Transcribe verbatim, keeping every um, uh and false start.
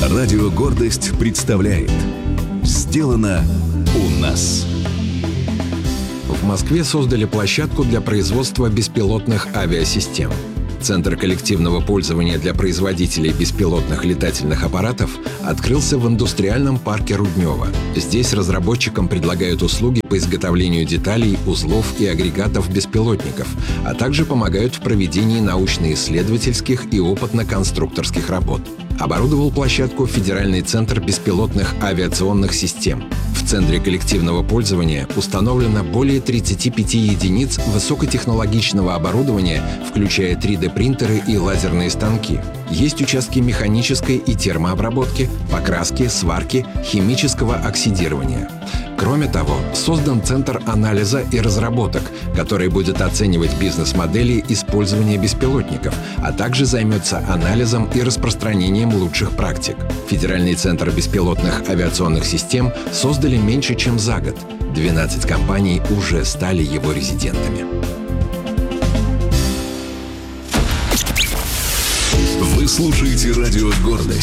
Радио «Гордость» представляет «Сделано у нас». В Москве создали площадку для производства беспилотных авиасистем. Центр коллективного пользования для производителей беспилотных летательных аппаратов открылся в индустриальном парке Руднево. Здесь разработчикам предлагают услуги по изготовлению деталей, узлов и агрегатов беспилотников, а также помогают в проведении научно-исследовательских и опытно-конструкторских работ. Оборудовал площадку Федеральный центр беспилотных авиационных систем. В Центре коллективного пользования установлено более тридцати пяти единиц высокотехнологичного оборудования, включая три дэ принтеры и лазерные станки. Есть участки механической и термообработки, покраски, сварки, химического оксидирования. Кроме того, создан Центр анализа и разработок, который будет оценивать бизнес-модели использования беспилотников, а также займется анализом и распространением лучших практик. Федеральный центр беспилотных авиационных систем создали меньше, чем за год. двенадцать компаний уже стали его резидентами. Вы слушаете радио «Гордость».